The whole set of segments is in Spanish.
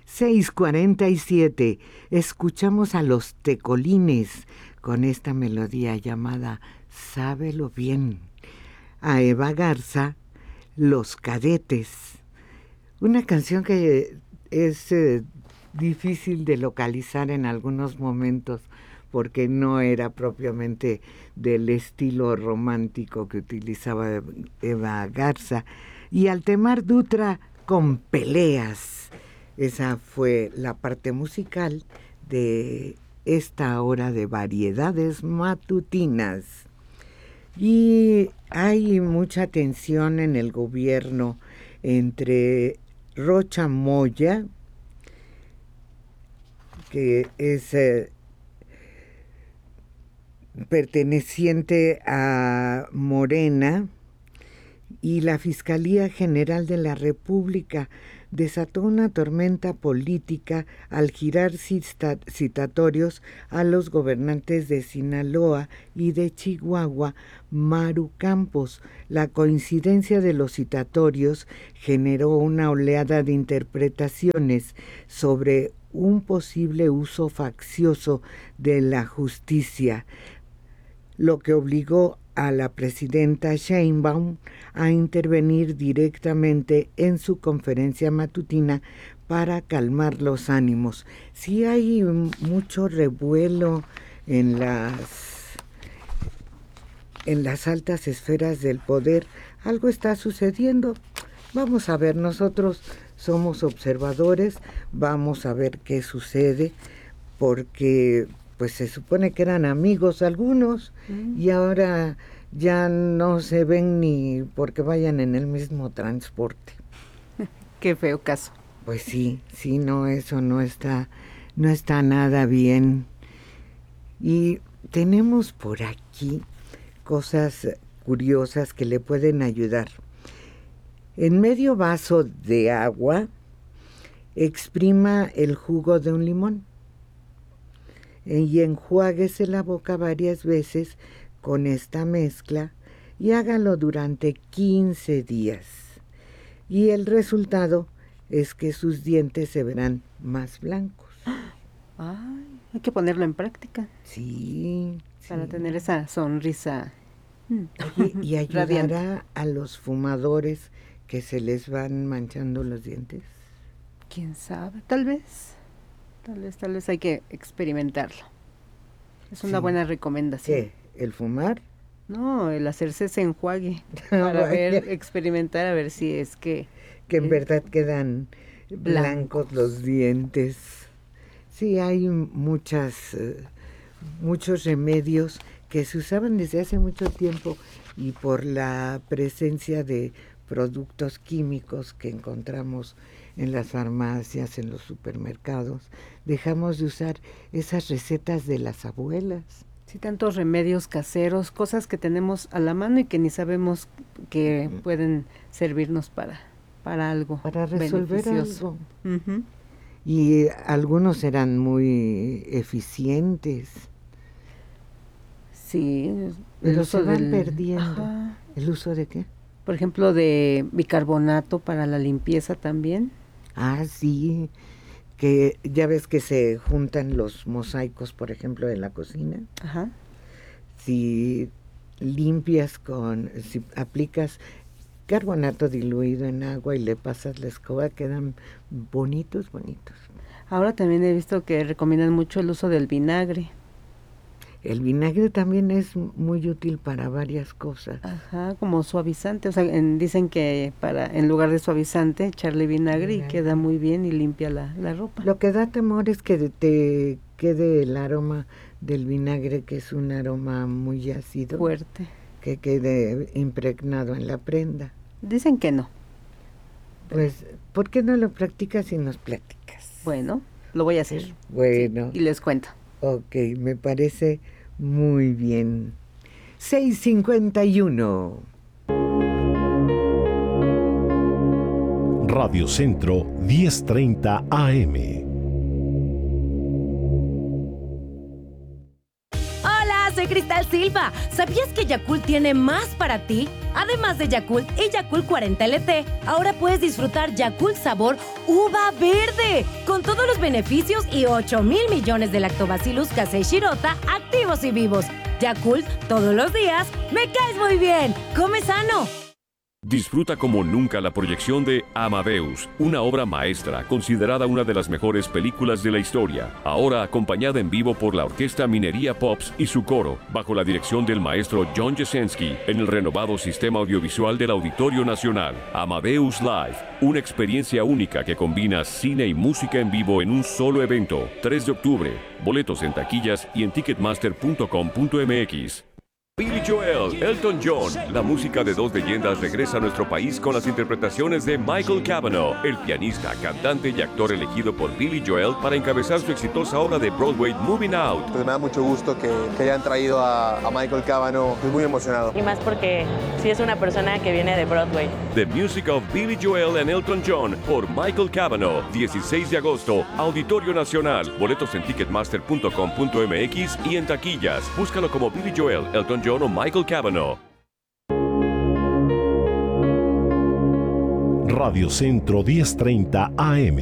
6:47. Escuchamos a Los Tecolines con esta melodía llamada Sábelo Bien. A Eva Garza, Los Cadetes. Una canción que es difícil de localizar en algunos momentos porque no era propiamente del estilo romántico que utilizaba Eva Garza. Y Altemar Dutra con Peleas. Esa fue la parte musical de esta hora de variedades matutinas. Y hay mucha tensión en el gobierno entre Rocha Moya, que es perteneciente a Morena, y la Fiscalía General de la República desató una tormenta política al girar citatorios a los gobernantes de Sinaloa y de Chihuahua, Maru Campos. La coincidencia de los citatorios generó una oleada de interpretaciones sobre un posible uso faccioso de la justicia, lo que obligó a la presidenta Sheinbaum a intervenir directamente en su conferencia matutina para calmar los ánimos. Sí hay mucho revuelo en las altas esferas del poder. Algo está sucediendo. Vamos a ver, nosotros somos observadores, vamos a ver qué sucede, porque pues se supone que eran amigos algunos y ahora ya no se ven ni porque vayan en el mismo transporte. Qué feo caso. Pues sí, no, eso no está nada bien. Y tenemos por aquí cosas curiosas que le pueden ayudar. En medio vaso de agua, exprima el jugo de un limón y enjuáguese la boca varias veces con esta mezcla y hágalo durante 15 días. Y el resultado es que sus dientes se verán más blancos. Ay, hay que ponerlo en práctica. Sí. Para tener esa sonrisa. Y ayudará a los fumadores que se les van manchando los dientes. ¿Quién sabe? Tal vez hay que experimentarlo. Es una buena recomendación. ¿Qué? ¿El fumar? No, el hacerse ese enjuague para experimentar a ver si es que en verdad quedan blancos los dientes. Sí, hay muchos remedios que se usaban desde hace mucho tiempo y por la presencia de productos químicos que encontramos en las farmacias, en los supermercados, dejamos de usar esas recetas de las abuelas. Sí, tantos remedios caseros, cosas que tenemos a la mano y que ni sabemos que pueden servirnos para algo. Para resolver algo. Y algunos eran muy eficientes. Sí. Pero se van perdiendo. Ajá. ¿El uso de qué? Por ejemplo, de bicarbonato para la limpieza también. Ah, sí, que ya ves que se juntan los mosaicos, por ejemplo, de la cocina. Ajá. Si aplicas carbonato diluido en agua y le pasas la escoba, quedan bonitos. Ahora también he visto que recomiendan mucho el uso del vinagre. El vinagre también es muy útil para varias cosas. Como suavizante, o sea, dicen que en lugar de suavizante, echarle vinagre y queda muy bien y limpia la ropa. Lo que da temor es que te quede el aroma del vinagre, que es un aroma muy ácido. Fuerte. Que quede impregnado en la prenda. Dicen que no. Pues, ¿por qué no lo practicas y nos platicas? Bueno, lo voy a hacer. Bueno. Sí, y les cuento. Ok, me parece muy bien. 6:51. Radio Centro 10:30 AM. Hola, soy de Cristal Silva. ¿Sabías que Yakult tiene más para ti? Además de Yakult y Yakult 40 LT, ahora puedes disfrutar Yakult sabor uva verde, con todos los beneficios y 8,000 millones de lactobacillus casei shirota activos y vivos. Yakult, todos los días, me caes muy bien. ¡Come sano! Disfruta como nunca la proyección de Amadeus, una obra maestra considerada una de las mejores películas de la historia, ahora acompañada en vivo por la Orquesta Minería Pops y su coro, bajo la dirección del maestro John Jasenski, en el renovado sistema audiovisual del Auditorio Nacional. Amadeus Live, una experiencia única que combina cine y música en vivo en un solo evento. 3 de octubre, boletos en taquillas y en ticketmaster.com.mx. Billy Joel, Elton John, la música de dos leyendas regresa a nuestro país con las interpretaciones de Michael Cavanaugh, el pianista, cantante y actor elegido por Billy Joel para encabezar su exitosa obra de Broadway Moving Out. Pues me da mucho gusto que hayan traído a Michael Cavanaugh. Estoy muy emocionado. Y más porque sí es una persona que viene de Broadway. The Music of Billy Joel and Elton John por Michael Cavanaugh, 16 de agosto, Auditorio Nacional. Boletos en ticketmaster.com.mx y en taquillas. Búscalo como Billy Joel, Elton John o Michael Cavanaugh. Radio Centro 1030 AM.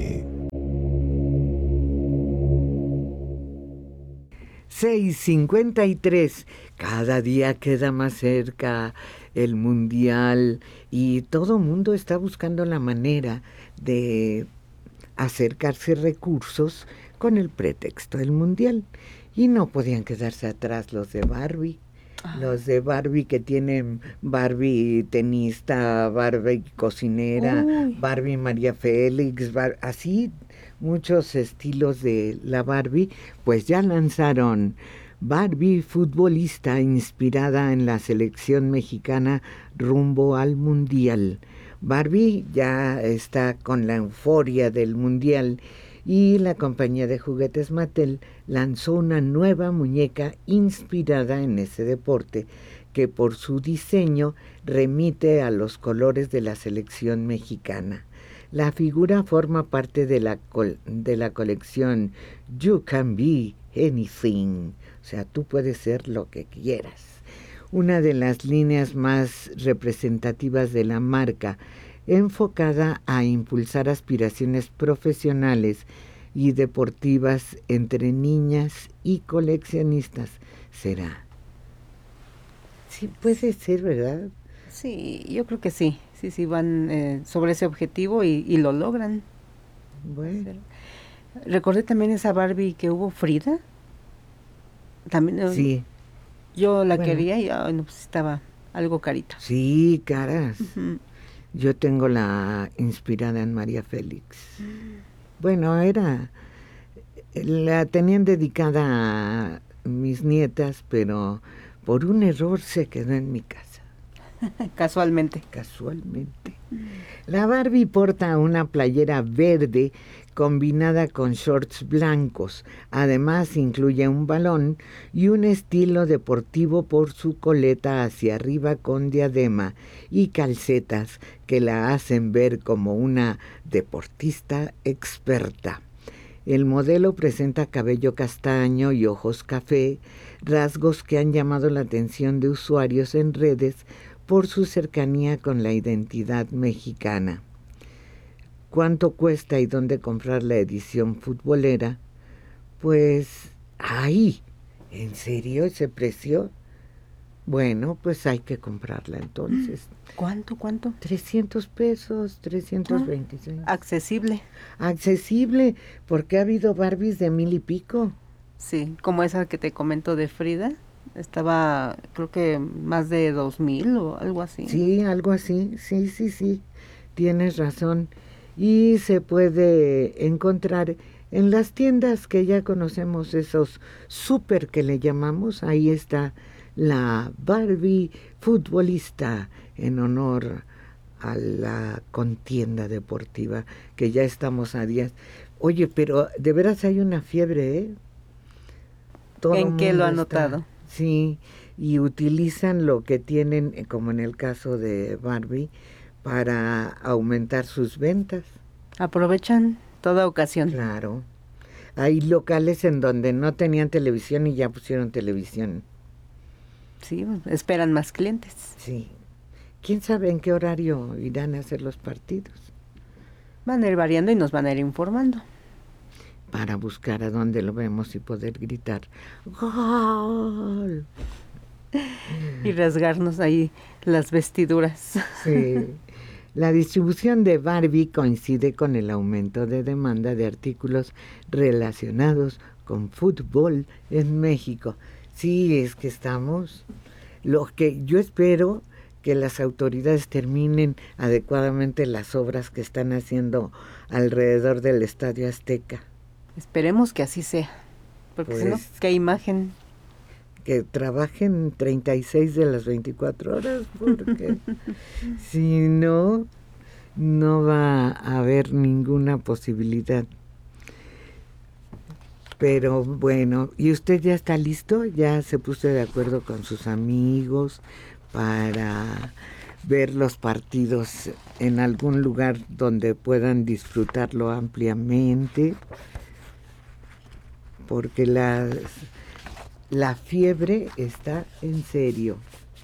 6:53. Cada día queda más cerca el Mundial y todo mundo está buscando la manera de acercarse recursos con el pretexto del Mundial. Y no podían quedarse atrás los de Barbie. Los de Barbie que tienen Barbie tenista, Barbie cocinera, Barbie María Félix, así muchos estilos de la Barbie, pues ya lanzaron Barbie futbolista inspirada en la selección mexicana rumbo al Mundial. Barbie ya está con la euforia del Mundial y la compañía de juguetes Mattel lanzó una nueva muñeca inspirada en ese deporte que por su diseño remite a los colores de la selección mexicana. La figura forma parte de la colección You Can Be Anything, o sea, tú puedes ser lo que quieras. Una de las líneas más representativas de la marca, enfocada a impulsar aspiraciones profesionales y deportivas entre niñas y coleccionistas. ¿Será? Sí, puede ser, ¿verdad? Sí, yo creo que sí. Sí, van sobre ese objetivo y lo logran. Bueno. Recordé también esa Barbie que hubo, Frida. También sí. Yo la quería y pues estaba algo carita. Sí, caras. Uh-huh. Yo tengo la inspirada en María Félix. Bueno, la tenían dedicada a mis nietas, pero por un error se quedó en mi casa. Casualmente. La Barbie porta una playera verde combinada con shorts blancos. Además incluye un balón y un estilo deportivo por su coleta hacia arriba con diadema y calcetas que la hacen ver como una deportista experta. El modelo presenta cabello castaño y ojos café, rasgos que han llamado la atención de usuarios en redes por su cercanía con la identidad mexicana. ¿Cuánto cuesta y dónde comprar la edición futbolera? Pues, ¡ay! ¿En serio ese precio? Bueno, pues hay que comprarla entonces. ¿Cuánto? 300 pesos, 326. Accesible, porque ha habido Barbies de 1,000 y pico. Sí, como esa que te comento de Frida. Estaba, creo que más de 2,000 o algo así. Sí, algo así, sí, tienes razón. Y se puede encontrar en las tiendas que ya conocemos, esos súper que le llamamos. Ahí está la Barbie futbolista en honor a la contienda deportiva, que ya estamos a días. Oye, pero de veras hay una fiebre, ¿eh? ¿En qué lo ha notado? Sí, y utilizan lo que tienen, como en el caso de Barbie, para aumentar sus ventas. Aprovechan toda ocasión. Claro. Hay locales en donde no tenían televisión y ya pusieron televisión. sí, esperan más clientes. Sí. ¿Quién sabe en qué horario irán a hacer los partidos? Van a ir variando y nos van a ir informando. Para buscar a dónde lo vemos y poder gritar ¡Gol! Y rasgarnos ahí las vestiduras. Sí. La distribución de Barbie coincide con el aumento de demanda de artículos relacionados con fútbol en México. Sí, es que estamos... Lo que yo espero que las autoridades terminen adecuadamente las obras que están haciendo alrededor del Estadio Azteca. Esperemos que así sea, porque Pues, si no, ¿qué imagen? Que trabajen 36 de las 24 horas, porque si no, no va a haber ninguna posibilidad. Pero bueno, ¿y usted ya está listo? ¿Ya se puso de acuerdo con sus amigos para ver los partidos en algún lugar donde puedan disfrutarlo ampliamente? Porque la fiebre está en serio.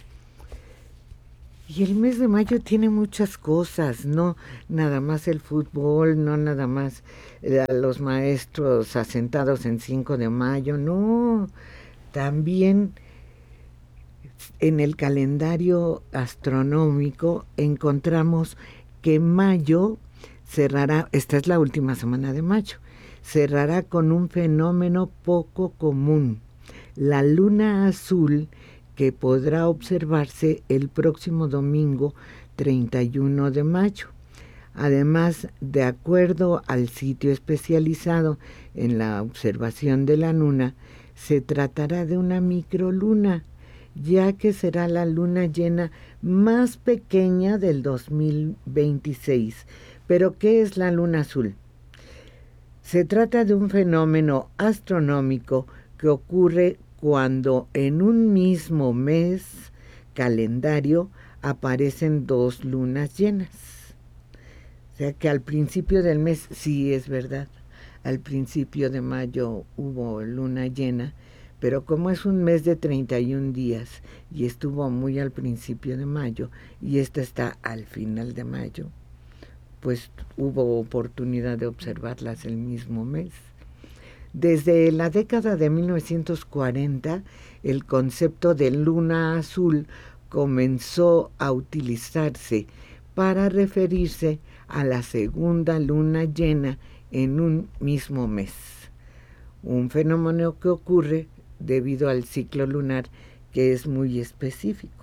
Y el mes de mayo tiene muchas cosas, no nada más el fútbol, no nada más los maestros asentados en 5 de mayo, no, también en el calendario astronómico encontramos que mayo cerrará, esta es la última semana de mayo, cerrará con un fenómeno poco común, la luna azul, que podrá observarse el próximo domingo 31 de mayo. Además, de acuerdo al sitio especializado en la observación de la luna, se tratará de una microluna, ya que será la luna llena más pequeña del 2026. ¿Pero qué es la luna azul? Se trata de un fenómeno astronómico que ocurre cuando en un mismo mes calendario aparecen 2 lunas llenas. O sea que al principio del mes, sí es verdad, al principio de mayo hubo luna llena, pero como es un mes de 31 días y estuvo muy al principio de mayo y esta está al final de mayo, pues hubo oportunidad de observarlas el mismo mes. Desde la década de 1940, el concepto de luna azul comenzó a utilizarse para referirse a la segunda luna llena en un mismo mes. Un fenómeno que ocurre debido al ciclo lunar que es muy específico.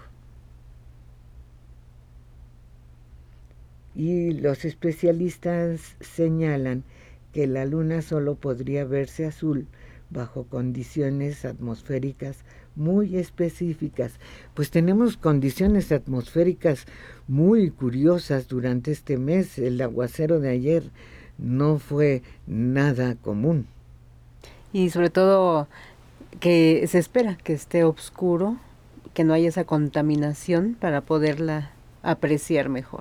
Y los especialistas señalan que la luna solo podría verse azul bajo condiciones atmosféricas muy específicas. Pues tenemos condiciones atmosféricas muy curiosas durante este mes. El aguacero de ayer no fue nada común. Y sobre todo que se espera que esté oscuro, que no haya esa contaminación para poderla apreciar mejor.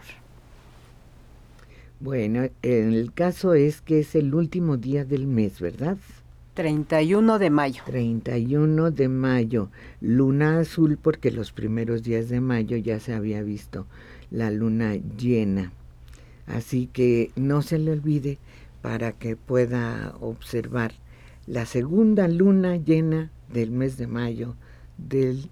Bueno, El caso es que es el último día del mes, ¿verdad? 31 de mayo. 31 de mayo, luna azul, porque los primeros días de mayo ya se había visto la luna llena. Así que no se le olvide para que pueda observar la segunda luna llena del mes de mayo del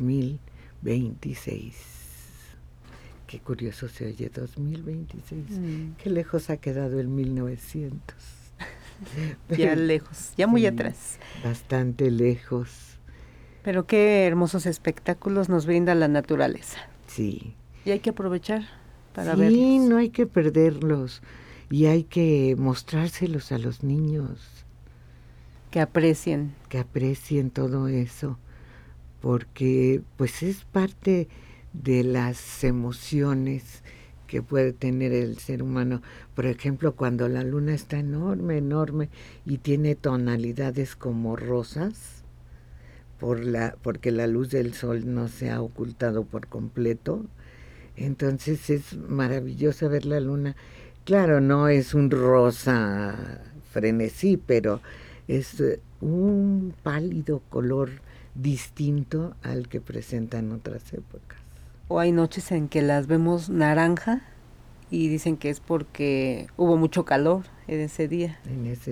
2026. Qué curioso se oye, 2026. Qué lejos ha quedado el 1900. Ya lejos, ya muy atrás. Bastante lejos. Pero qué hermosos espectáculos nos brinda la naturaleza. Sí. Y hay que aprovechar para verlos. Sí, no hay que perderlos. Y hay que mostrárselos a los niños. Que aprecien. Que aprecien todo eso. Porque pues es parte de las emociones que puede tener el ser humano. Por ejemplo, cuando la luna está enorme, enorme y tiene tonalidades como rosas, porque la luz del sol no se ha ocultado por completo, entonces es maravilloso ver la luna. Claro, no es un rosa frenesí, pero es un pálido color distinto al que presentan otras épocas. O hay noches en que las vemos naranja y dicen que es porque hubo mucho calor en ese día.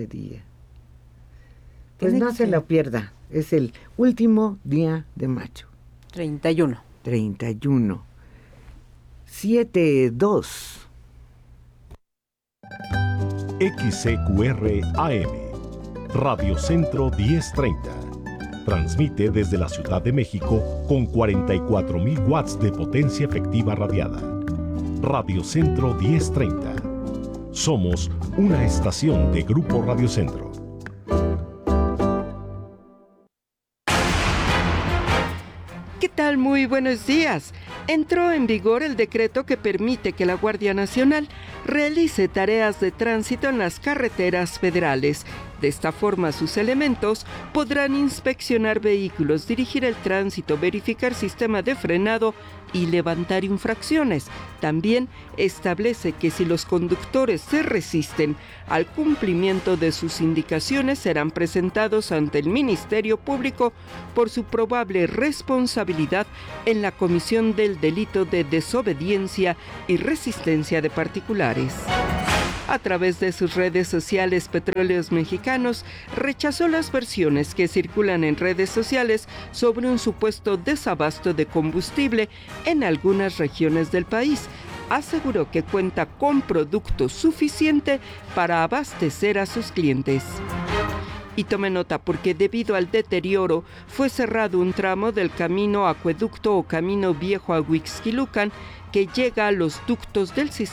Pues no se lo pierda, es el último día de mayo. 31. 7-2. XCQR AM, Radio Centro 1030. Transmite desde la Ciudad de México con 44.000 watts de potencia efectiva radiada. Radio Centro 1030. Somos una estación de Grupo Radio Centro. ¿Qué tal? Muy buenos días. Entró en vigor el decreto que permite que la Guardia Nacional realice tareas de tránsito en las carreteras federales. De esta forma, sus elementos podrán inspeccionar vehículos, dirigir el tránsito, verificar sistema de frenado y levantar infracciones. También establece que si los conductores se resisten al cumplimiento de sus indicaciones, serán presentados ante el Ministerio Público por su probable responsabilidad en la comisión del delito de desobediencia y resistencia de particulares. A través de sus redes sociales, Petróleos Mexicanos rechazó las versiones que circulan en redes sociales sobre un supuesto desabasto de combustible en algunas regiones del país. Aseguró que cuenta con producto suficiente para abastecer a sus clientes. Y tome nota porque debido al deterioro fue cerrado un tramo del camino acueducto o camino viejo a Huixquilucan que llega a los ductos del sistema